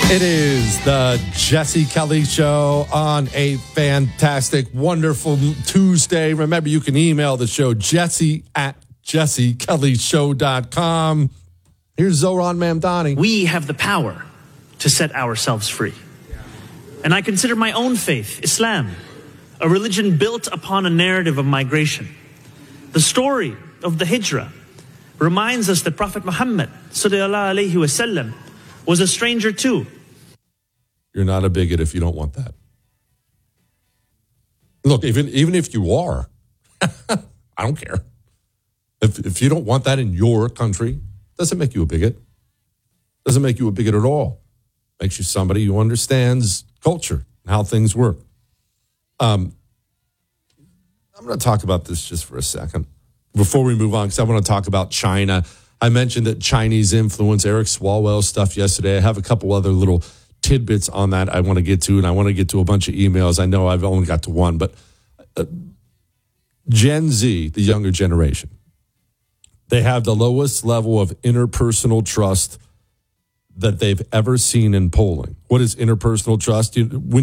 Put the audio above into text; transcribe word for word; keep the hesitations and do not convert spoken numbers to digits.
It is the Jesse Kelly Show on a fantastic, wonderful Tuesday. Remember, you can email the show, jesse at jesse kelly show dot com. Here's Zoran Mamdani. We have the power to set ourselves free. And I consider my own faith, Islam, a religion built upon a narrative of migration. The story of the Hijrah reminds us that Prophet Muhammad sallallahu alaihi wasallam was a stranger too. You're not a bigot if you don't want that. Look, even even if you are, I don't care. If if you don't want that in your country, doesn't make you a bigot. Doesn't make you a bigot at all. Makes you somebody who understands culture and how things work. Um, I'm going to talk about this just for a second before we move on, because I want to talk about China. I mentioned that Chinese influence, Eric Swalwell stuff yesterday. I have a couple other little tidbits on that I want to get to, and I want to get to a bunch of emails. I know I've only got to one, but uh, Gen Z, the younger generation, they have the lowest level of interpersonal trust that they've ever seen in polling. What is interpersonal trust? You, when